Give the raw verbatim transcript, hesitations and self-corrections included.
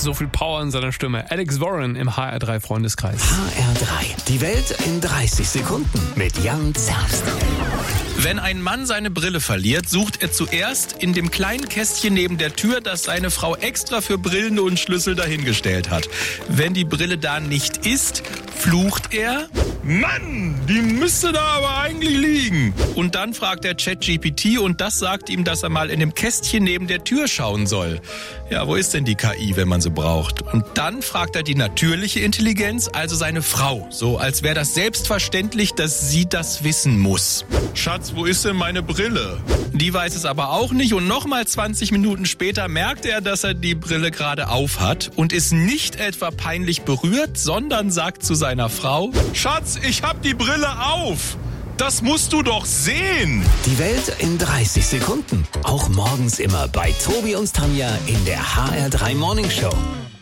so viel Power in seiner Stimme. Alex Warren im H R drei Freundeskreis. H R drei, die Welt in dreißig Sekunden mit Jan Zerbst. Wenn ein Mann seine Brille verliert, sucht er zuerst in dem kleinen Kästchen neben der Tür, das seine Frau extra für Brillen und Schlüssel dahingestellt hat. Wenn die Brille da nicht ist, flucht er: Mann, die müsste da aber eigentlich liegen. Und dann fragt er ChatGPT und das sagt ihm, dass er mal in dem Kästchen neben der Tür schauen soll. Ja, wo ist denn die K I, wenn man sie braucht? Und dann fragt er die natürliche Intelligenz, also seine Frau. So, als wäre das selbstverständlich, dass sie das wissen muss. Schatz, wo ist denn meine Brille? Die weiß es aber auch nicht und nochmal zwanzig Minuten später merkt er, dass er die Brille gerade auf hat und ist nicht etwa peinlich berührt, sondern sagt zu seiner Frau: Schatz, ich hab die Brille auf! Das musst du doch sehen! Die Welt in dreißig Sekunden. Auch morgens immer bei Tobi und Tanja in der H R drei Morning Show.